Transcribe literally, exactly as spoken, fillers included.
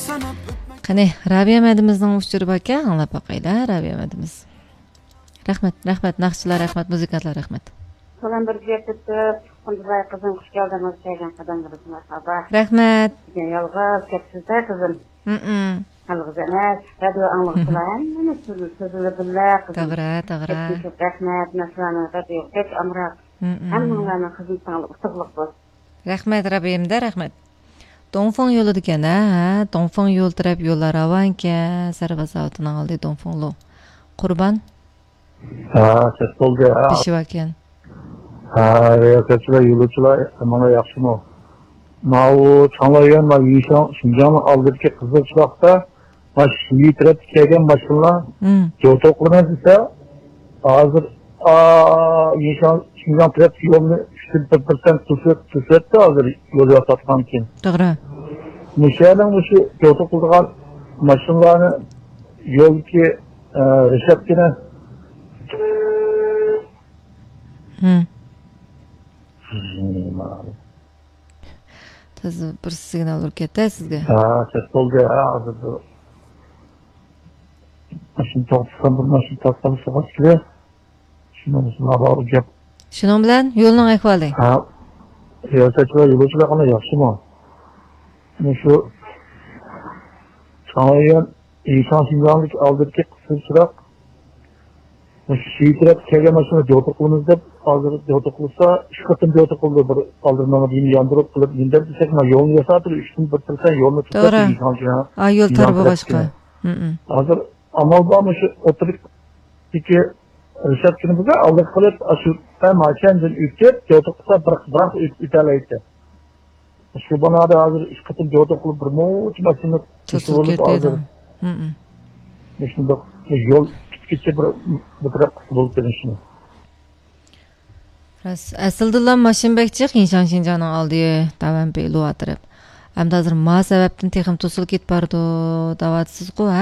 Qani, Rabiya madimizning uchirib aka, anglab boqaylar, Rabiya madimiz. Rahmat, rahmat, naqshchilar rahmat, muzikantlar rahmat. So'lan bir yerda Qunduzay qizim xush keldingiz degan qadamlar marhaba. Rahmat. Yolg'iz ketsizda qizim. Mhm. Yolg'iz emas, radio anglashlar hamma so'zli so'zli billar qizim. To'g'ri, to'g'ri. Rahmat, naslana radio hech amroq. Hammalarning xizmatlariga utuqliq bo'lsin. Rahmat Rabiyamda, rahmat. Dongfeng yo'lida ekan, ha, Dongfeng yo'l taraf yo'llar ravanka, sarvazavtining oldi Dongfenglo. Qurban? Ha, ses bo'ldi. Pishib ekan. Ha, yo'lovchilar, yo'lovchilar mana yaxshimi? Mana Changlayan va Yishan, Xinjiang oldidagi Qizilchiroqda va Shiyi taraf kelgan mashinalar yo'l to'qilmas esa, hozir Yishan, Xinjiang taraf yo'lni uch persent to'satdi hozir yo'l yasatgan keyin. To'g'ri. Mushaning o'sha yo'l to'qilgan mashinalarni yo'lga reseptini Hmm. Siz bir signal urkatda sizga. Ha, ses bo'ldi. Hozir mashina to'xtatsa, bir mashina to'xtatsa kerak. Shuni bor gap. Shuning bilan yo'lning ahvoli. Ha. Yo'lovchilar, yo'lovchilar qanday yaxshimi? Mana shu Changlayan, Yishan Xinjianglik oldidagi Qizilchiroq Şiitrep kelgen maşını yo'toqilamiz deb hozir yo'toqilsa uch qatim yo'toqildi bir oldindan yeni yandırıp qilib endi desek ma yo'lni yasatib uchdan bir persent yo'lni tutib a yo'l tarbi boshqa. Hozir amal bormi shu o'tirib ikki reseptimizni olib qilib shu tamachandan o'tib yo'toqsa bir bir o'talaydi. Shu banada hozir uch qatim yo'toqilib bir mo'ch mashina tutib hozir. Shunda yo'l Keçe bir bir taraf bulup denişini. Ras asıldılan maşin bekçi Xinjiang Xinjiang'ın aldığı davam beylu atırıp. Hem de hazır ma sebepten texim tosul git bardo davatsız ku ha.